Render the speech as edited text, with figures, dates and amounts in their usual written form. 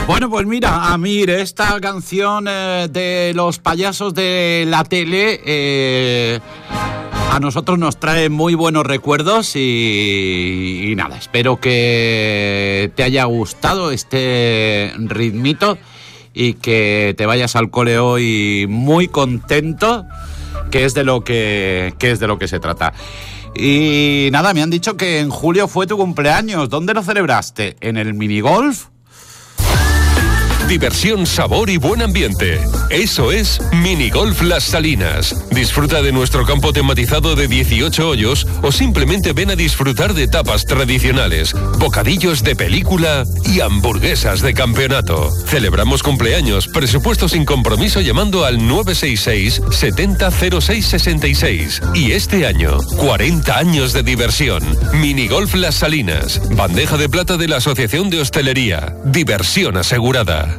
Bueno, pues mira, Amir, esta canción de los payasos de la tele a nosotros nos trae muy buenos recuerdos y nada, espero que te haya gustado este ritmito y que te vayas al cole hoy muy contento, que es de lo que se trata. Y nada, me han dicho que en julio fue tu cumpleaños. ¿Dónde lo celebraste? ¿En el minigolf? Diversión, sabor y buen ambiente. Eso es Minigolf Las Salinas. Disfruta de nuestro campo tematizado de 18 hoyos o simplemente ven a disfrutar de tapas tradicionales, bocadillos de película y hamburguesas de campeonato. Celebramos cumpleaños, presupuesto sin compromiso llamando al 966 70 06 66. Y este año, 40 años de diversión. Minigolf Las Salinas. Bandeja de plata de la Asociación de Hostelería. Diversión asegurada.